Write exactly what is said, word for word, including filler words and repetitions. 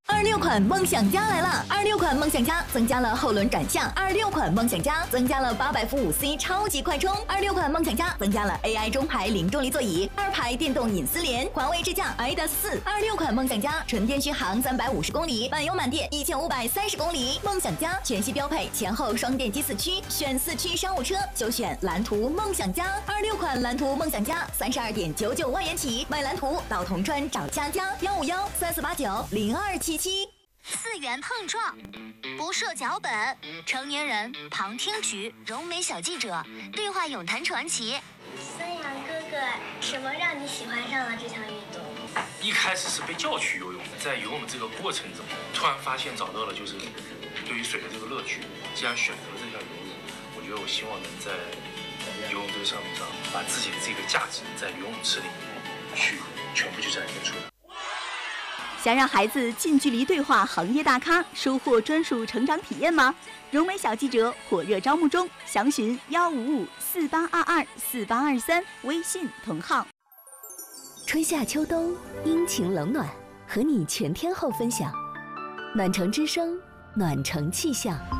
二六款梦想家来了！二六款梦想家增加了后轮转向，二六款梦想家增加了八百伏五 C 超级快充，二六款梦想家增加了 A I 中排零重力座椅，二排电动隐私帘，环卫支架 I D A S 四。二六款梦想家纯电续航三百五十公里，满油满电一千五百三十公里。梦想家全系标配前后双电机四驱，选四驱商务车就选蓝图梦想家。二六款蓝图梦想家三十二点九九万元起，买蓝图到铜川找佳佳，幺五幺三四八九零二七七。 四元碰撞，不设脚本，成年人旁听局，柔美小记者对话咏谈传奇。 孙杨哥哥，什么让你喜欢上了这项运动？ 一开始是被叫去游泳，在游泳这个过程中，突然发现找到了就是对于水的这个乐趣。既然选择了这项游泳，我觉得我希望能在游泳这个项目上，把自己的这个价值在游泳池里面去全部去展现出来。 想让孩子近距离对话行业大咖，收获专属成长体验吗？柔美小记者火热招募中，详询幺五五四八二二四八二三微信同号。 春夏秋冬，阴晴冷暖，和你全天候分享。暖城之声，暖城气象。